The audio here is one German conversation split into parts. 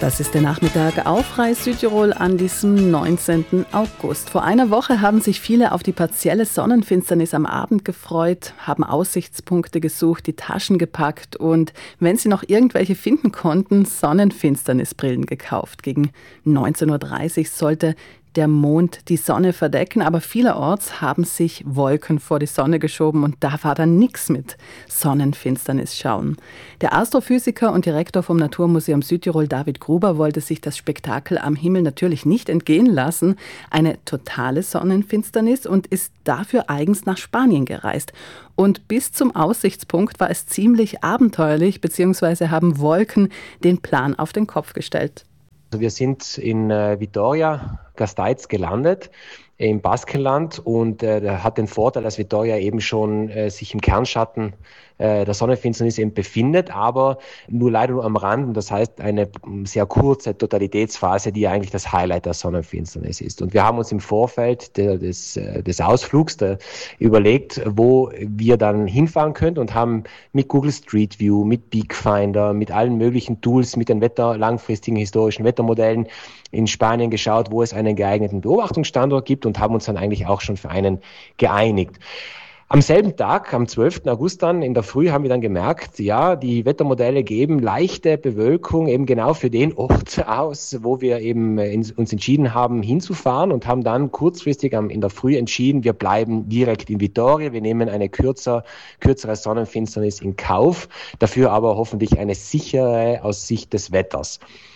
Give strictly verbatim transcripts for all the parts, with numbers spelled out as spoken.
Das ist der Nachmittag auf R A I Südtirol an diesem neunzehnten August. Vor einer Woche haben sich viele auf die partielle Sonnenfinsternis am Abend gefreut, haben Aussichtspunkte gesucht, die Taschen gepackt und, wenn sie noch irgendwelche finden konnten, Sonnenfinsternisbrillen gekauft. Gegen neunzehn Uhr dreißig sollte der Mond die Sonne verdecken, aber vielerorts haben sich Wolken vor die Sonne geschoben und da war dann nichts mit Sonnenfinsternis schauen. Der Astrophysiker und Direktor vom Naturmuseum Südtirol, David Gruber, wollte sich das Spektakel am Himmel natürlich nicht entgehen lassen, eine totale Sonnenfinsternis, und ist dafür eigens nach Spanien gereist. Und bis zum Aussichtspunkt war es ziemlich abenteuerlich, beziehungsweise haben Wolken den Plan auf den Kopf gestellt. Wir sind in äh, Vitoria-Gasteiz gelandet, äh, im Baskenland, und äh, der hat den Vorteil, dass Vitoria eben schon äh, sich im Kernschatten äh, der Sonnenfinsternis eben befindet, aber nur leider nur am Rand. Und das heißt, eine sehr kurze Totalitätsphase, die eigentlich das Highlight der Sonnenfinsternis ist. Und wir haben uns im Vorfeld de, des, des Ausflugs de, überlegt, wo wir dann hinfahren können, und haben mit Google Street View, mit Peakfinder, mit allen möglichen Tools, mit den Wetter, langfristigen historischen Wettermodellen in Spanien geschaut, wo es einen geeigneten Beobachtungsstandort gibt, und haben uns dann eigentlich auch schon für einen geeinigt. Am selben Tag, am zwölften August dann, in der Früh, haben wir dann gemerkt, ja, die Wettermodelle geben leichte Bewölkung eben genau für den Ort aus, wo wir eben uns entschieden haben, hinzufahren, und haben dann kurzfristig in der Früh entschieden, wir bleiben direkt in Vitoria, wir nehmen eine kürzer, kürzere Sonnenfinsternis in Kauf, dafür aber hoffentlich eine sichere aus Sicht des Wetters.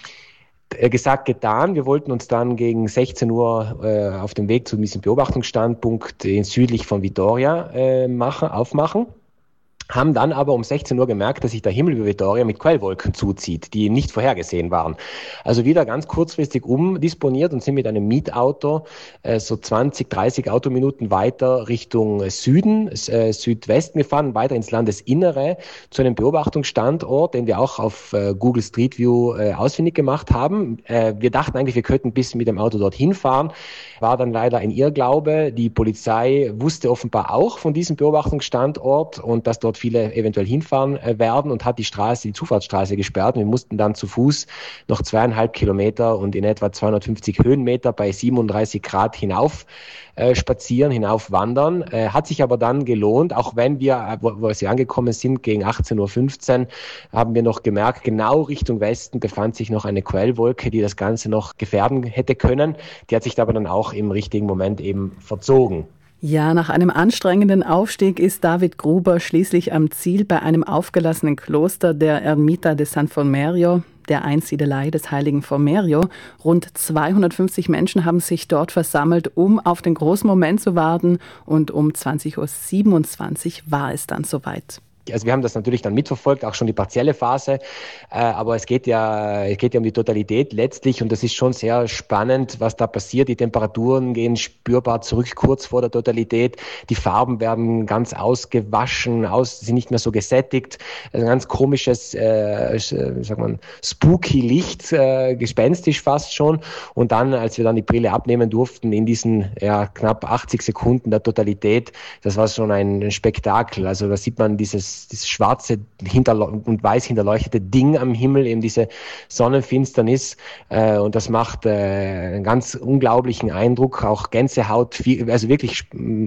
Gesagt, getan. Wir wollten uns dann gegen sechzehn Uhr äh, auf dem Weg zu diesem Beobachtungsstandpunkt in südlich von Vitoria äh, machen, aufmachen. Haben dann aber um sechzehn Uhr gemerkt, dass sich der Himmel über Vitoria mit Quellwolken zuzieht, die nicht vorhergesehen waren. Also wieder ganz kurzfristig umdisponiert und sind mit einem Mietauto äh, so zwanzig, dreißig Autominuten weiter Richtung Süden, äh, Südwesten gefahren, weiter ins Landesinnere zu einem Beobachtungsstandort, den wir auch auf äh, Google Street View äh, ausfindig gemacht haben. Äh, wir dachten eigentlich, wir könnten bis mit dem Auto dorthin fahren. War dann leider ein Irrglaube. Die Polizei wusste offenbar auch von diesem Beobachtungsstandort und dass dort viele eventuell hinfahren äh, werden, und hat die Straße, die Zufahrtsstraße gesperrt. Wir mussten dann zu Fuß noch zweieinhalb Kilometer und in etwa zweihundertfünfzig Höhenmeter bei siebenunddreißig Grad hinauf äh, spazieren, hinauf wandern. Äh, hat sich aber dann gelohnt, auch wenn wir, wo, wo wir angekommen sind, gegen achtzehn Uhr fünfzehn, haben wir noch gemerkt, genau Richtung Westen befand sich noch eine Quellwolke, die das Ganze noch gefährden hätte können. Die hat sich aber dann auch im richtigen Moment eben verzogen. Ja, nach einem anstrengenden Aufstieg ist David Gruber schließlich am Ziel bei einem aufgelassenen Kloster der Ermita de San Formerio, der Einsiedelei des heiligen Formerio. Rund zweihundertfünfzig Menschen haben sich dort versammelt, um auf den großen Moment zu warten, und um zwanzig Uhr siebenundzwanzig war es dann soweit. Also wir haben das natürlich dann mitverfolgt, auch schon die partielle Phase, äh, aber es geht ja, es geht ja um die Totalität letztlich, und das ist schon sehr spannend, was da passiert. Die Temperaturen gehen spürbar zurück kurz vor der Totalität, die Farben werden ganz ausgewaschen, aus, sind nicht mehr so gesättigt, also ein ganz komisches, äh, sagt man, spooky Licht, äh, gespenstisch fast schon, und dann, als wir dann die Brille abnehmen durften, in diesen ja, knapp achtzig Sekunden der Totalität, das war schon ein Spektakel. Also da sieht man dieses dieses schwarze hinterle- und weiß hinterleuchtete Ding am Himmel, eben diese Sonnenfinsternis, äh, und das macht äh, einen ganz unglaublichen Eindruck, auch Gänsehaut, viel, also wirklich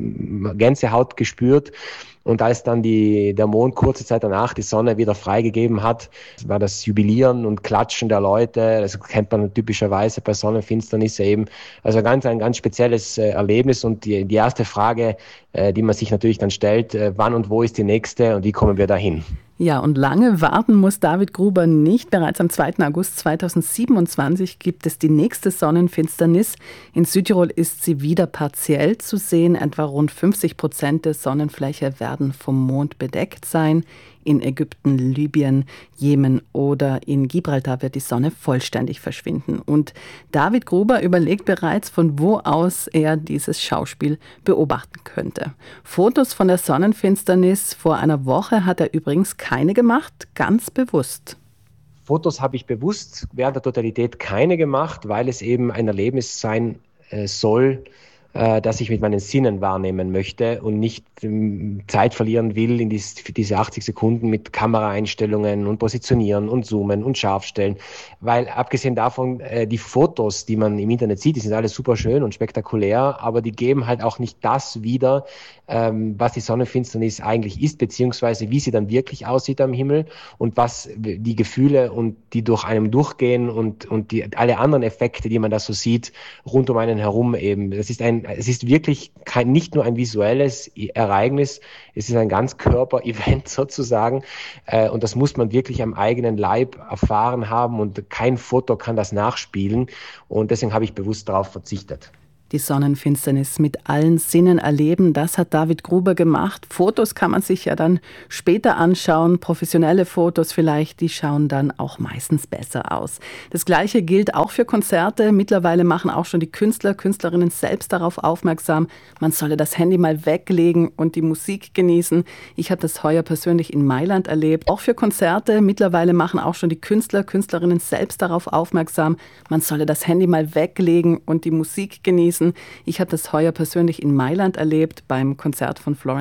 Gänsehaut gespürt. Und als dann die, der Mond kurze Zeit danach die Sonne wieder freigegeben hat, war das Jubilieren und Klatschen der Leute. Das kennt man typischerweise bei Sonnenfinsternisse eben. Also ganz, ein ganz spezielles äh, Erlebnis. Und die, die erste Frage, äh, die man sich natürlich dann stellt, äh, wann und wo ist die nächste und wie kommen wir dahin? Ja, und lange warten muss David Gruber nicht. Bereits am zweiten August zweitausendsiebenundzwanzig gibt es die nächste Sonnenfinsternis. In Südtirol ist sie wieder partiell zu sehen. Etwa rund fünfzig Prozent der Sonnenfläche werden vom Mond bedeckt sein. In Ägypten, Libyen, Jemen oder in Gibraltar wird die Sonne vollständig verschwinden. Und David Gruber überlegt bereits, von wo aus er dieses Schauspiel beobachten könnte. Fotos von der Sonnenfinsternis vor einer Woche hat er übrigens keine gemacht, ganz bewusst. Fotos habe ich bewusst während der Totalität keine gemacht, weil es eben ein Erlebnis sein äh, soll, äh, das ich mit meinen Sinnen wahrnehmen möchte und nicht ähm, Zeit verlieren will in dies, diese achtzig Sekunden mit Kameraeinstellungen und Positionieren und Zoomen und Scharfstellen. Weil abgesehen davon, äh, die Fotos, die man im Internet sieht, die sind alle super schön und spektakulär, aber die geben halt auch nicht das wieder, ähm, was die Sonnenfinsternis eigentlich ist, beziehungsweise wie sie dann wirklich aussieht am Himmel und was die Gefühle und die durch einem durchgehen und, und die, alle anderen Effekte, die man da so sieht, rund um einen herum eben. Das ist ein, es ist wirklich kein, nicht nur ein visuelles Ereignis, es ist ein Ganzkörper-Event sozusagen, äh, und das muss man wirklich am eigenen Leib erfahren haben und kein Foto kann das nachspielen und deswegen habe ich bewusst darauf verzichtet. Die Sonnenfinsternis mit allen Sinnen erleben, das hat David Gruber gemacht. Fotos kann man sich ja dann später anschauen, professionelle Fotos vielleicht, die schauen dann auch meistens besser aus. Das Gleiche gilt auch für Konzerte. Mittlerweile machen auch schon die Künstler, Künstlerinnen selbst darauf aufmerksam, man solle das Handy mal weglegen und die Musik genießen. Ich habe das heuer persönlich in Mailand erlebt. Auch für Konzerte. Mittlerweile machen auch schon die Künstler, Künstlerinnen selbst darauf aufmerksam, man solle das Handy mal weglegen und die Musik genießen. Ich habe das heuer persönlich in Mailand erlebt beim Konzert von Florence